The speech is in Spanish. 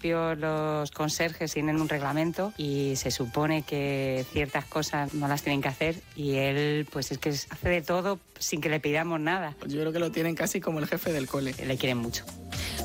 propios los conserjes tienen un reglamento y se supone que ciertas cosas no las tienen que hacer y él pues es que hace de todo sin que le pidamos nada. Yo creo que lo tienen casi como el jefe del cole. Le quieren mucho.